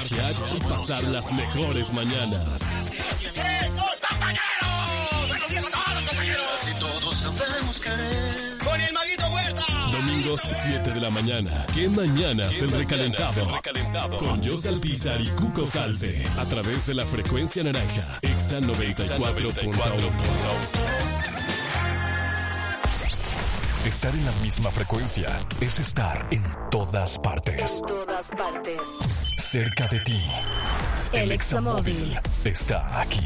carcajear y pasar las mejores mañanas. ¡Buenos días a todos, compañeros! Si todos sabemos querer. ¡Con el Maguito Huerta! Domingos 7 de la mañana. ¿Qué mañanas el recalentado? Con Jos Alpizar y Cuco Salce. A través de la frecuencia naranja. Exa 94.1. Estar en la misma frecuencia es estar en todas partes. En todas partes. Cerca de ti. El Examóvil está aquí.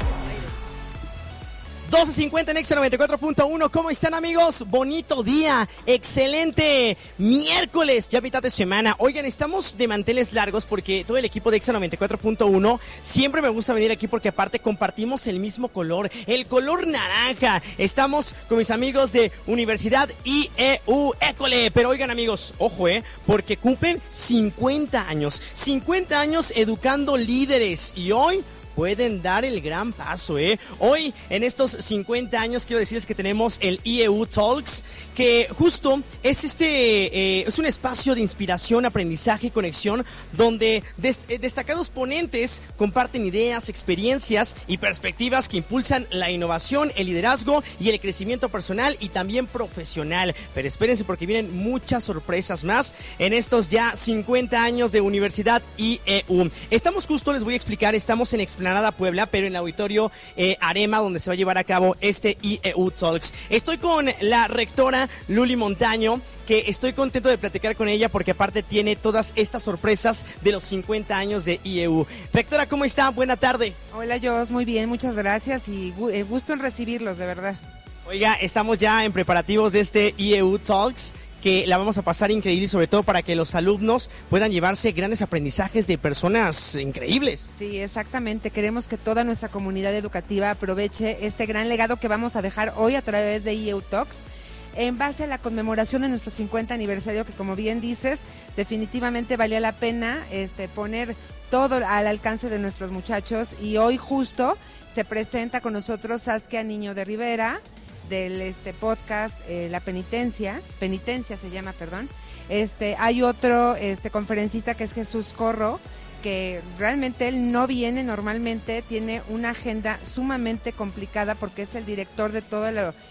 12:50 en Exa 94.1. ¿Cómo están, amigos? Bonito día, excelente miércoles, ya mitad de semana. Oigan, estamos de manteles largos porque todo el equipo de Exa 94.1 siempre me gusta venir aquí porque aparte compartimos el mismo color, el color naranja. Estamos con mis amigos de Universidad IEU École. Pero oigan, amigos, ojo, porque cumplen 50 años educando líderes y hoy pueden dar el gran paso, Hoy, en estos 50 años, quiero decirles que tenemos el IEU Talks, que justo es es un espacio de inspiración, aprendizaje y conexión, donde destacados ponentes comparten ideas, experiencias y perspectivas que impulsan la innovación, el liderazgo y el crecimiento personal y también profesional. Pero espérense porque vienen muchas sorpresas más en estos ya 50 años de Universidad IEU. Estamos justo, les voy a explicar, estamos en Explanada Puebla, pero en el auditorio Arema, donde se va a llevar a cabo este IEU Talks. Estoy con la rectora Luli Montaño, que estoy contento de platicar con ella porque aparte tiene todas estas sorpresas de los 50 años de IEU. Rectora, ¿cómo está? Buena tarde. Hola, Jos, muy bien, muchas gracias y gusto en recibirlos, de verdad. Oiga, estamos ya en preparativos de este IEU Talks, que la vamos a pasar increíble y sobre todo para que los alumnos puedan llevarse grandes aprendizajes de personas increíbles. Sí, exactamente. Queremos que toda nuestra comunidad educativa aproveche este gran legado que vamos a dejar hoy a través de IEU Talks, en base a la conmemoración de nuestro 50 aniversario, que como bien dices, definitivamente valía la pena poner todo al alcance de nuestros muchachos. Y hoy justo se presenta con nosotros Saskia Niño de Rivera, del podcast La Penitencia se llama, perdón. Hay otro conferencista que es Jesús Corro, que realmente él no viene normalmente, tiene una agenda sumamente complicada porque es el director de todo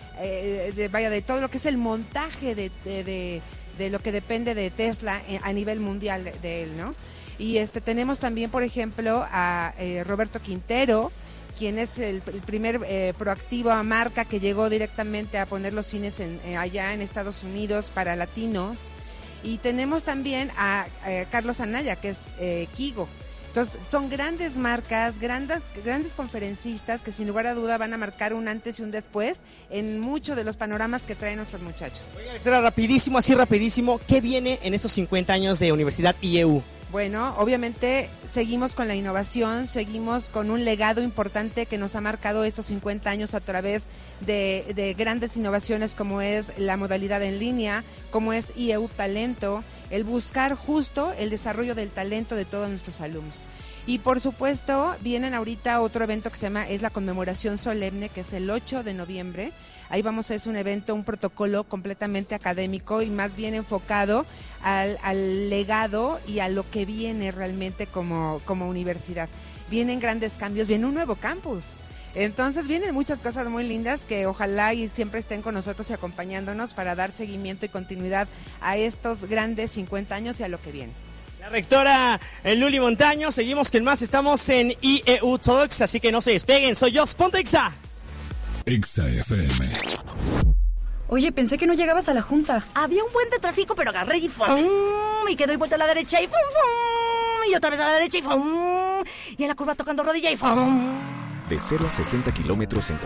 de todo lo que es el montaje de lo que depende de Tesla a nivel mundial de él, ¿no? Y tenemos también, por ejemplo, a Roberto Quintero, quien es el primer proactiva marca que llegó directamente a poner los cines allá en Estados Unidos para latinos. Y tenemos también a Carlos Anaya, que es Kigo. Entonces, son grandes marcas, grandes conferencistas que sin lugar a duda van a marcar un antes y un después en muchos de los panoramas que traen nuestros muchachos. Oiga, doctora, rapidísimo, ¿qué viene en estos 50 años de Universidad IEU? Bueno, obviamente seguimos con la innovación, seguimos con un legado importante que nos ha marcado estos 50 años a través de grandes innovaciones como es la modalidad en línea, como es IEU Talento, el buscar justo el desarrollo del talento de todos nuestros alumnos. Y por supuesto, vienen ahorita otro evento que es la conmemoración solemne, que es el 8 de noviembre. Ahí es un evento, un protocolo completamente académico y más bien enfocado al legado y a lo que viene realmente como universidad. Vienen grandes cambios, viene un nuevo campus. Entonces vienen muchas cosas muy lindas que ojalá y siempre estén con nosotros y acompañándonos para dar seguimiento y continuidad a estos grandes 50 años y a lo que viene. La rectora Luli Montaño, seguimos con más, estamos en IEU Talks, así que no se despeguen. Soy Jos, ponte Exa. Exa FM. Oye, pensé que no llegabas a la junta. Había un buen de tráfico, pero agarré y y que doy vuelta a la derecha y y otra vez a la derecha y en la curva tocando rodilla y De 0 a 60 kilómetros en